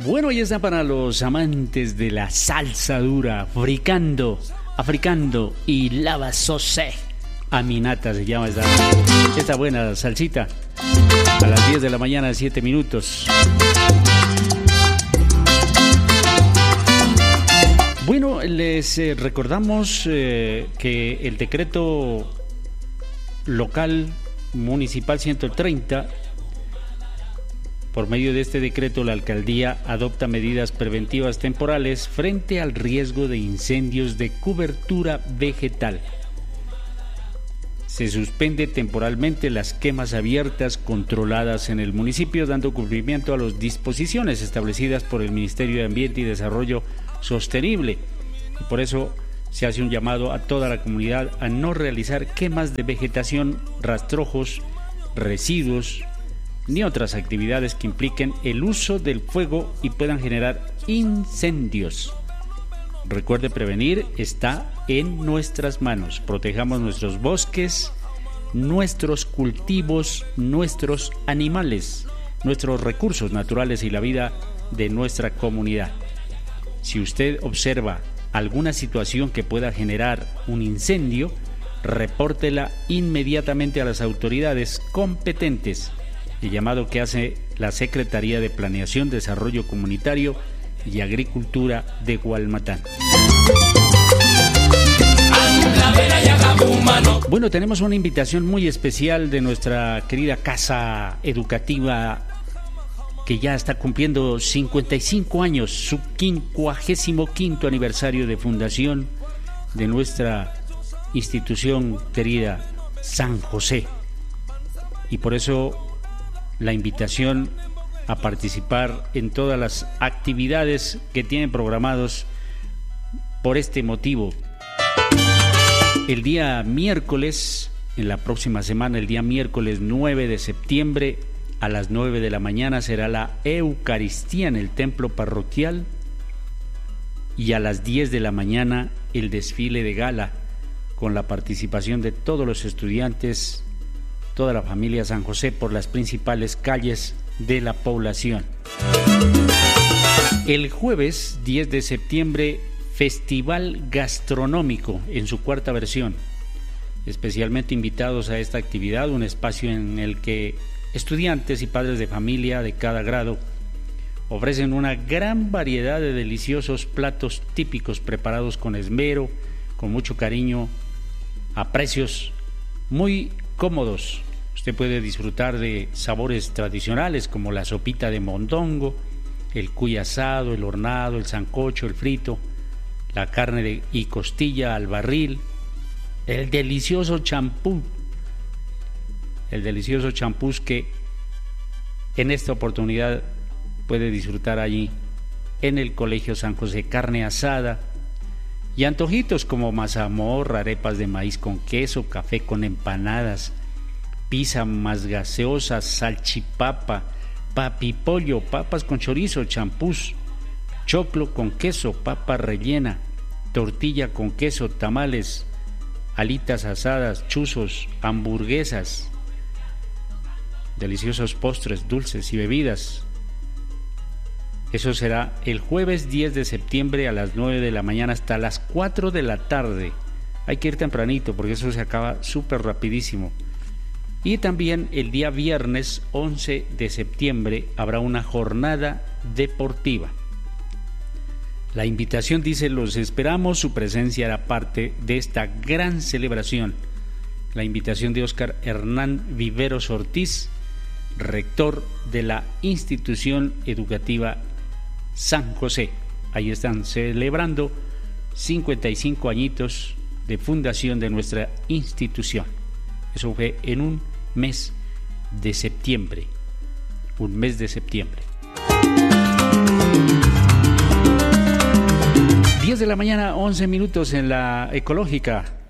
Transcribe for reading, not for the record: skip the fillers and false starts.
Bueno, ya está para los amantes de la salsa dura, africando y lava sosé. Aminata se llama esta buena salsita. A las 10 de la mañana, 7 minutos. Bueno, les recordamos que el decreto local municipal 130, por medio de este decreto, la alcaldía adopta medidas preventivas temporales frente al riesgo de incendios de cobertura vegetal. Se suspende temporalmente las quemas abiertas controladas en el municipio, dando cumplimiento a las disposiciones establecidas por el Ministerio de Ambiente y Desarrollo Sostenible. Y por eso se hace un llamado a toda la comunidad a no realizar quemas de vegetación, rastrojos, residuos, ni otras actividades que impliquen el uso del fuego y puedan generar incendios. Recuerde, prevenir está en nuestras manos. Protejamos nuestros bosques, nuestros cultivos, nuestros animales, nuestros recursos naturales y la vida de nuestra comunidad. Si usted observa alguna situación que pueda generar un incendio, repórtela inmediatamente a las autoridades competentes. El llamado que hace la Secretaría de Planeación, Desarrollo Comunitario y Agricultura de Gualmatán. Bueno, tenemos una invitación muy especial de nuestra querida Casa Educativa, que ya está cumpliendo 55 años, su 55º aniversario de fundación de nuestra institución querida San José. Y por eso la invitación a participar en todas las actividades que tienen programados por este motivo. El día miércoles, en la próxima semana, el día miércoles 9 de septiembre, a las 9 de la mañana será la Eucaristía en el templo parroquial y a las 10 de la mañana el desfile de gala con la participación de todos los estudiantes, toda la familia San José por las principales calles de la población. El jueves 10 de septiembre, Festival Gastronómico en su cuarta versión. Especialmente invitados a esta actividad, un espacio en el que estudiantes y padres de familia de cada grado ofrecen una gran variedad de deliciosos platos típicos preparados con esmero, con mucho cariño, a precios muy cómodos. Usted puede disfrutar de sabores tradicionales como la sopita de mondongo, el cuy asado, el hornado, el sancocho, el frito, la carne y costilla al barril, el delicioso champús que en esta oportunidad puede disfrutar allí en el Colegio San José, carne asada y antojitos como mazamorra, arepas de maíz con queso, café con empanadas, pizza más gaseosa, salchipapa, papipollo, papas con chorizo, champús, choclo con queso, papa rellena, tortilla con queso, tamales, alitas asadas, chuzos, hamburguesas, deliciosos postres, dulces y bebidas. Eso será el jueves 10 de septiembre a las 9 de la mañana hasta las 4 de la tarde. Hay que ir tempranito porque eso se acaba súper rapidísimo. Y también el día viernes 11 de septiembre habrá una jornada deportiva. La invitación dice: los esperamos, su presencia hará parte de esta gran celebración. La invitación de Óscar Hernán Viveros Ortiz, rector de la institución educativa San José. Ahí están celebrando 55 añitos de fundación de nuestra institución. Eso fue en un mes de septiembre. 10 de la mañana, 11 minutos en la Ecológica.